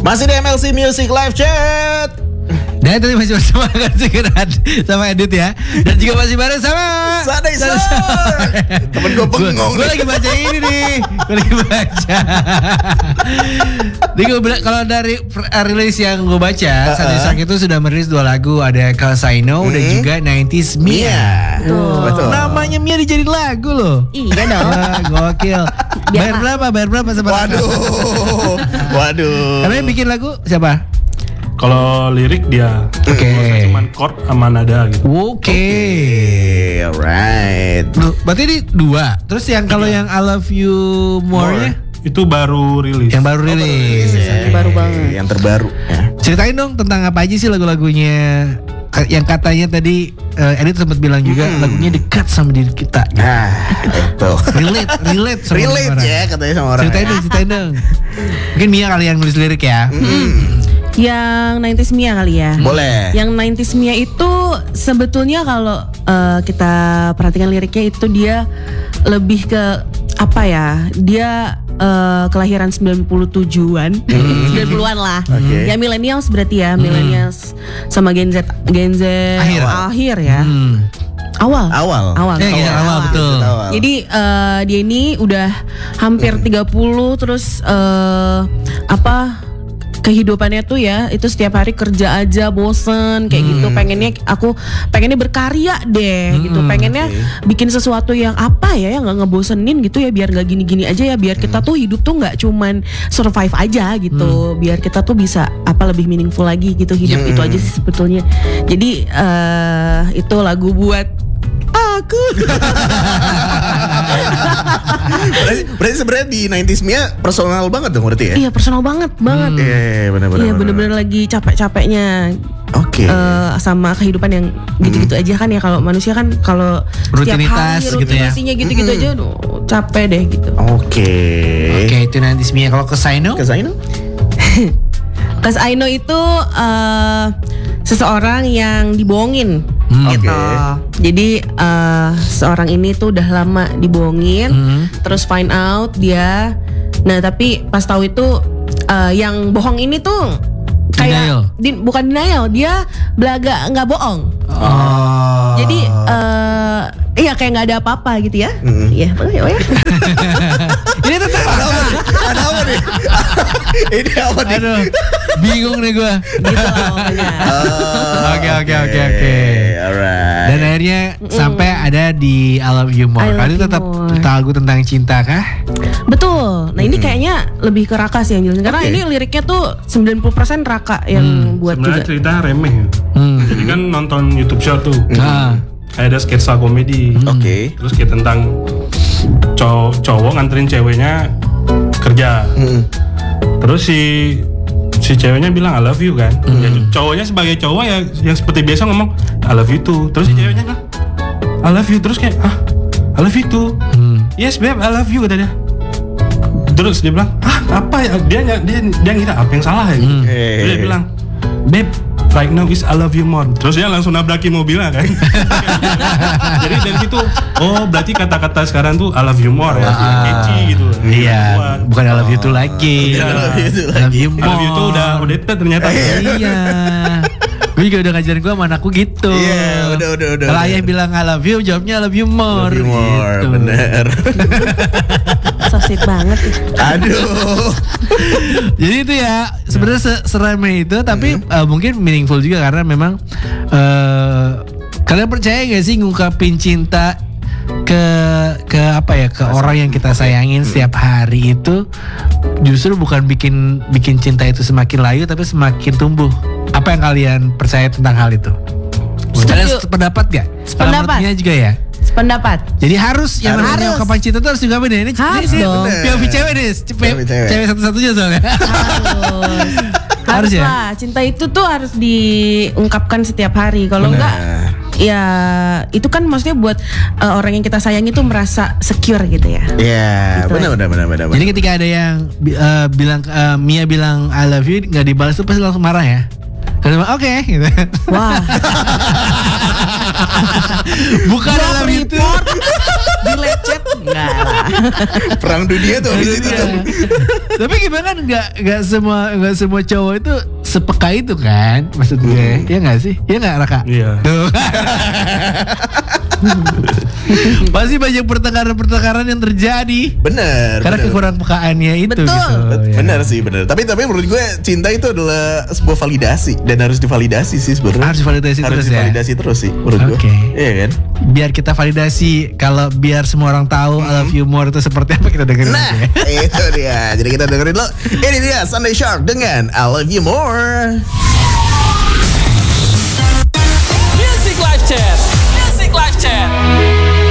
Masih di MLC Music Live Chat. Dan tadi masih bersama sama Edit ya. Dan juga masih bareng sama Sadai. Temen gue bengong. Gue lagi baca ini nih. Gue lagi baca. Kalau dari rilis yang gue baca, Sadai itu sudah merilis 2 lagu. Ada Cause I Know dan juga 90s Mia. Betul. Namanya Mia dijadiin lagu loh. Iya dong. Gokil. Bayar berapa? Waduh. Karena yang bikin lagu siapa? Kalau lirik dia, cuman chord sama nada gitu. Oke. Alright. Berarti ini 2. Terus yang kalau yang I Love You More-nya itu baru rilis. yang baru rilis. Baru banget. Yang terbaru. Ya. Ceritain dong tentang apa aja sih lagu-lagunya. Yang katanya tadi Edit sempat bilang juga lagunya dekat sama diri kita. Nah, itu. Relate sama Relate orang. ya katanya sama orang. Ceritain dong. Mungkin Mia kali yang nulis lirik ya. Yang 90s Mia kali ya. Boleh. Yang 90s Mia itu sebetulnya kalau kita perhatikan liriknya itu dia lebih ke apa ya? Dia kelahiran 97-an. 90-an lah. Okay. Ya millennials berarti ya, millennials sama Gen Z akhir ya. Awal. Awal betul. Jadi dia ini udah hampir 30 terus kehidupannya tuh ya itu setiap hari kerja aja bosen kayak gitu, pengennya berkarya deh gitu, pengennya bikin sesuatu yang apa ya yang nggak ngebosenin gitu ya, biar nggak gini-gini aja ya, biar kita tuh hidup tuh nggak cuman survive aja gitu, biar kita tuh bisa lebih meaningful lagi gitu hidup. Itu aja sih sebetulnya. Jadi itu lagu buat aku. Berarti sebenarnya di 90s Mia personal banget dong berarti ya? Iya personal banget. Iya benar-benar. Iya benar-benar lagi capek-capeknya. Oke. Sama kehidupan yang gitu-gitu aja kan ya, kalau manusia kan kalau setiap Rutinitas hari gitu ya. rutinasinya gitu-gitu aja aduh, capek deh gitu. Oke, Itu nanti Mia. Kalau ke Saino? Cause I Know itu seseorang yang dibohongin gitu. Jadi seorang ini tuh udah lama dibohongin, terus find out dia. Nah tapi pas tahu itu yang bohong ini tuh kayak bukan denial, dia belaga nggak bohong. Jadi iya kayak nggak ada apa-apa gitu ya. Iya, ya. Ini tentang Ada apa nih? Ini apa nih? Aduh, bingung nih gue. Gitu lah pokoknya. Oke. Alright. Dan akhirnya sampai ada di I Love You More. I Love Kali You tetap More. lagu tentang cinta kah? Betul. Nah ini kayaknya lebih ke Raka sih yang jelasin, karena ini liriknya tuh 90% Raka yang buat Sebenarnya juga. cerita remeh. Jadi kan nonton YouTube show tuh. Ada sketsa komedi. Oke. Terus kayak tentang cowok nganterin ceweknya kerja. Terus si ceweknya bilang I love you kan. Ya, cowoknya sebagai cowok ya yang seperti biasa ngomong I love you too. Terus si ceweknya bilang I love you, terus kayak I love you too. Yes babe, I love you kata dia. Terus dia bilang apa ya, dia ngira apa yang salah ya. Terus dia bilang babe, right now is I love you more. Terus dia langsung nabrakin mobilnya kan. Jadi dari situ, berarti kata-kata sekarang tuh I love you more ya, catchy gitu. Iya, bukan I love you too lagi. I love you more. I love you tuh udah ternyata. Iya. Gue juga udah ngajarin gue sama anakku gitu. Iya, udah. Kalau ayah bilang I love you, jawabnya I love you more. Love you more, gitu. bener. So sweet banget sih. Aduh. Jadi itu ya sebenarnya seremeh itu, tapi mungkin meaningful juga karena memang kalian percaya gak sih ngungkapin cinta ke apa ya, ke orang yang kita sayangin setiap hari itu justru bukan bikin cinta itu semakin layu tapi semakin tumbuh. Apa yang kalian percaya tentang hal itu? Kalian sependapat gak? Sependapat juga ya? Pendapat. Jadi harus yang namanya ungkapan cinta itu harus diungkapin ya. Ini Harus dong. POV cewek nih, cewek satu-satunya soalnya. Harus ya? lah. Cinta itu tuh harus diungkapkan setiap hari. Kalau enggak, ya itu kan maksudnya buat orang yang kita sayangi tuh merasa secure gitu ya. Iya, Gitu benar. Jadi ketika ada yang bilang Mia bilang I love you nggak dibalas tuh pasti langsung marah ya? Kalau cuma oke gitu. Wah, Bukan job dalam itu. report dilecet enggak lah. Perang dunia tuh habis itu Iya. tuh. Tapi gimana kan nggak semua cowok itu sepeka itu kan, maksud gue. Iya nggak sih? Iya nggak Raka? Iya. Tuh. Pasti banyak pertengkaran yang terjadi Bener. karena bener. kekurang pekaannya itu. Betul. Gitu, ya. Bener sih bener. Tapi menurut gue cinta itu adalah sebuah validasi dan harus divalidasi sih sebenarnya. Harus validasi Harus terus ya. divalidasi terus sih menurut gue. Oke. Iya kan? Biar kita validasi, kalau biar semua orang tahu I love you more itu seperti apa, kita dengerin. Nah, aja. itu dia. Jadi kita dengerin dulu. Ini dia Sunday Shark dengan I Love You More. Music Live Chat. Music Live Chat.